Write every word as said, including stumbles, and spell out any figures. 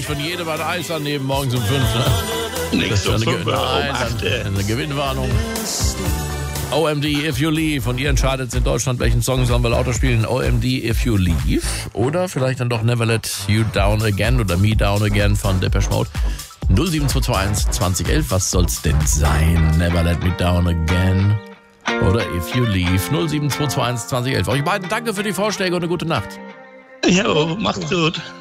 ich von jedem ein Eis annehmen, morgens um fünf. Ne? Nichts um eine, fünf, Ge- um nein, acht. dann, eine Gewinnwarnung. O M D If You Leave. Und ihr entscheidet in Deutschland, welchen Song sollen wir lauter spielen. O M D If You Leave. Oder vielleicht dann doch Never Let You Down Again oder Me Down Again von Depeche Mode. null sieben zwei zwei eins zwanzig elf. Was soll's denn sein? Never Let Me Down Again. Oder If You Leave. null sieben zwei zwei eins zwanzig elf. Euch beiden danke für die Vorschläge und eine gute Nacht. Ja, macht's gut.